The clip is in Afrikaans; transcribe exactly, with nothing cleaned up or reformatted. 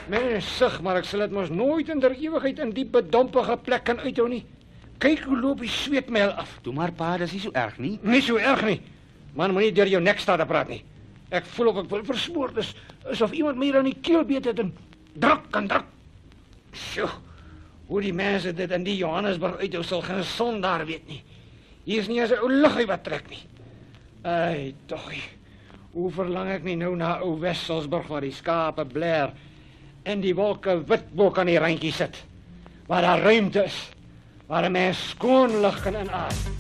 Mens sug, maar ek sal dit mos nooit in der ewigheid in die bedompige plek kan uithou nie. Kyk hoe loop die sweetmel af. Toe maar pa, dis nie so erg nie. Nie so erg nie. Man, moenie deur jou nek staan te praat nie. Ek voel of ek wil versmoor, dis asof iemand my aan die keel beet het en druk en druk. Sjoe, hoe die mense dit in die Johannesburg uithou sal geen son daar weet nie. Hier is nie eens 'n ou luggie wat trek nie. Ai, tog. Hoe verlang ek nie nou na ou Wesselsburg waar die skape blaar en die wolke wit bo kan die randjie sit. Waar daar ruimte is, waar 'n mens skoon lug kan inasem.